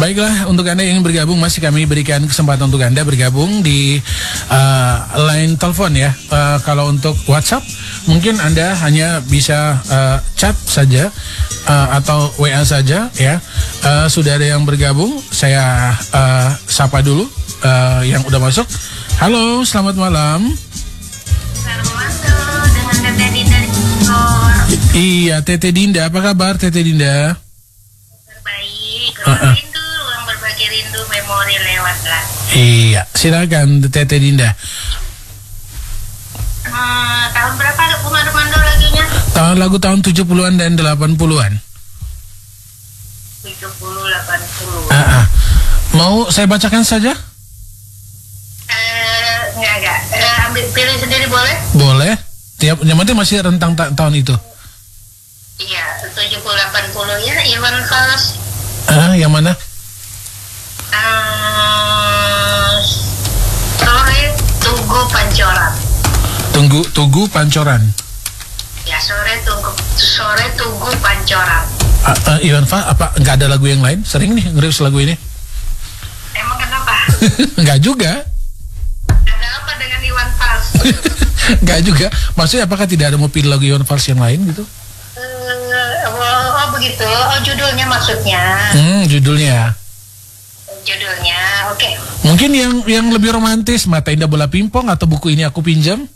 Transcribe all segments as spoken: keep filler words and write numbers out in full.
Baiklah, untuk Anda yang ingin bergabung, masih kami berikan kesempatan untuk Anda bergabung di uh, line telepon ya. Uh, kalau untuk WhatsApp, mungkin Anda hanya bisa uh, chat saja uh, atau W A saja ya. Uh, sudah ada yang bergabung, saya uh, sapa dulu uh, yang udah masuk. Halo, selamat malam. Selamat dengan Tete Dinda di Bogor. Iya, Tete Dinda, apa kabar Tete Dinda? Terbaik, Uh-uh. ruang rindu, ruang berbagi rindu, memori lewat lah. Iya, silakan Tete Dinda. Hmm, tahun berapa Bung Armando lagunya? Tahun lagu tahun tujuh puluhan dan delapan puluhan. tujuh puluh, delapan puluh. Ah, ah. Mau saya bacakan saja? Eh, enggak, enggak. Eh, ambil pilih sendiri boleh? Boleh. Tiap yang penting masih rentang ta- tahun itu. Iya, tujuh puluh, delapan puluh ya, Iwan Fals. Ah, yang mana? Hmm, sore Tugu Pancoran. Tunggu, Tugu Pancoran. Ya, sore Tugu, sore Tugu Pancoran. Ah, ah, Iwan Fals, apa nggak ada lagu yang lain? Sering nih ngerius lagu ini. Emang kenapa? Nggak juga. Ada apa dengan Iwan Fals? Nggak juga. Maksudnya apakah tidak ada mau pilih lagu Iwan Fals yang lain gitu? Uh, oh, oh begitu. Oh, judulnya maksudnya. Hmm, judulnya. Judulnya, oke. Okay. Mungkin yang yang lebih romantis, Mata Indah Bola Pimpong atau Buku Ini Aku Pinjam?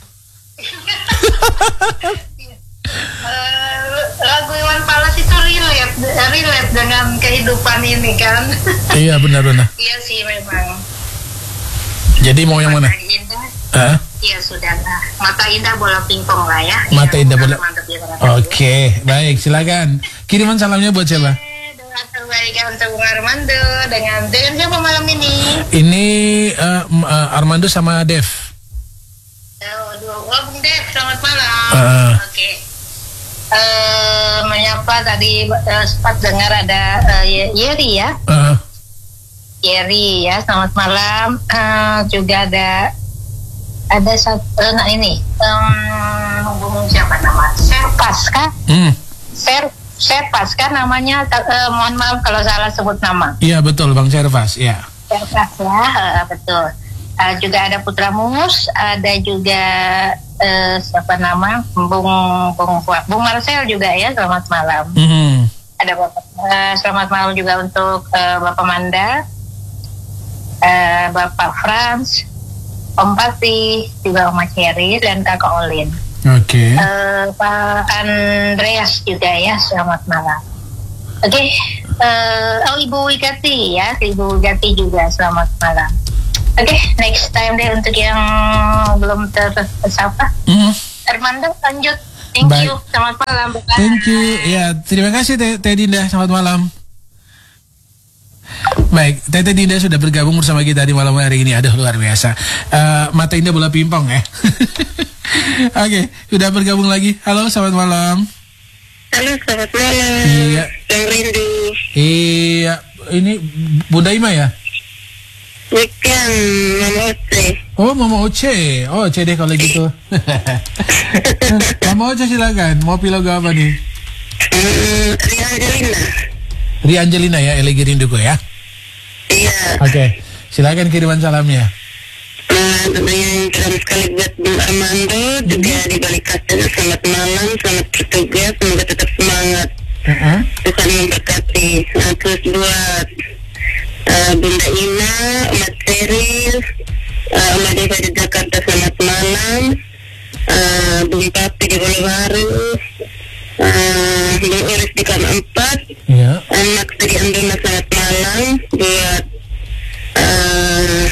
uh, lagu Iwan Fals itu relate, relate dengan kehidupan ini kan? Iya, benar-benar. Iya sih memang. Jadi mau yang mana? Mata Indah. Hah? Iya sudah lah. Mata Indah Bola Pingpong lah ya. Mata Ya, Indah Bola. mantap, ya, Oke, okay, baik, silakan. Kiriman salamnya buat siapa? Doa terbaik untuk Bung Armando dengan dengan siapa malam ini? Ini uh, uh, Armando sama Dev. Oh, dua, oh Bung Dev, selamat malam. Uh. Oke. Okay. Uh, menyapa tadi uh, sempat dengar ada uh, Yeri ya. Uh. Yeri ya, selamat malam. Uh, juga ada ada satu uh, nah ini um, siapa nama? Serpas kah? Hmm. Ser Serpas kan namanya, uh, mohon maaf kalau salah sebut nama. Iya betul Bang Serpas, ya. Serpas ya, uh, betul. Uh, juga ada Putra Mus, ada juga uh, siapa nama Bung Bung Bung Marcel juga ya, selamat malam. Mm-hmm. Ada Bapak, uh, selamat malam juga untuk uh, Bapak Manda, uh, Bapak Frans, Om Pati, juga Oma Cherry dan Kakak Olin. Oke. Okay. Uh, Pak Andreas juga ya, selamat malam. Oke, okay. uh, oh Ibu Wigati ya, Ibu Wigati juga selamat malam. Oke, okay, next time deh untuk yang belum tersapa. Mm. Armando lanjut. Thank Baik. you, selamat malam. Bye. Thank you. Ya, terima kasih Teh Teh Dinda, selamat malam. Baik, Tete Dinda sudah bergabung bersama kita di malam hari ini. Aduh, luar biasa. Uh, Mata Indah Bola Pimpong ya. Oke, okay, sudah bergabung lagi. Halo, selamat malam. Halo, selamat malam. Iya. Yang rindu. Iya, ini Bunda Ima ya? Bukan, Mama Oce. Oh, Mama Oce. Oh, Oce deh kalau gitu. Mama Oce silakan. Mau pilih lagu apa nih? Hmm, Ria Angelina. Ria Angelina ya, Elegi Rinduku ya. Iya. Oke, okay. Silakan kiriman salamnya. Nah, tentunya yang salam sekali buat Bung Armando, juga di balik kaca. Selamat malam, selamat bertugas, semoga tetap semangat. Uh-huh. Tuhan memberkati. Nah, terus buat uh, Bunda Ina, Mas Seril, uh, Mas Deva di Jakarta, selamat malam. Uh, Bung Papi di Bolobaru, uh, Bung Uris di Kam empat, yeah. Anak dari Andona, selamat malam. Buat uh,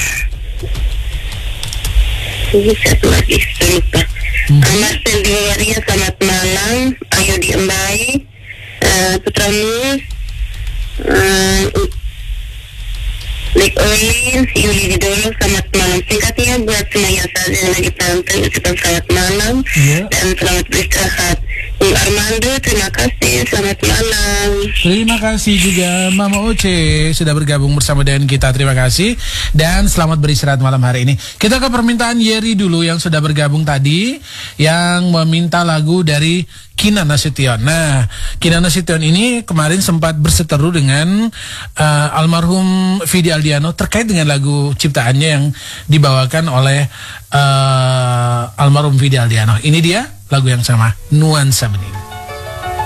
ini satu lagi, saya lupa. Mm-hmm. uh, Marcel di Waria, selamat malam. Ayu di Embai, uh, Putra Mus, uh, Lik Olin, Yuli di Dolo, selamat malam. Singkatnya buat semua yang saat ini lagi tampil, ucapkan selamat malam. Yeah. Dan selamat beristirahat. Bung Armando, terima kasih. Selamat malam. Terima kasih juga Mama Oce sudah bergabung bersama dengan kita. Terima kasih dan selamat beristirahat malam hari ini. Kita ke permintaan Yeri dulu yang sudah bergabung tadi, yang meminta lagu dari Kinan Nasution. Nah, Kinan Nasution ini kemarin sempat berseteru dengan uh, almarhum Vidi Aldiano terkait dengan lagu ciptaannya yang dibawakan oleh uh, almarhum Vidi Aldiano. Ini dia lagu yang sama, Nuansa Bening.